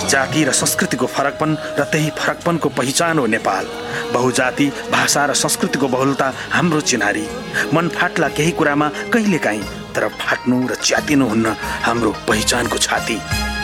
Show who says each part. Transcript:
Speaker 1: जाति र संस्कृतिको फरकपन र त्यही फरकपनको पहिचान हो नेपाल। बहुजाति, भाषा र संस्कृतिको बहुलता हाम्रो चिन्हारी। मन फाट्ला केही कुरामा कहिलेकाहीँ, तर फाट्नु र च्यातिनु हुन्न हाम्रो पहिचानको छाती।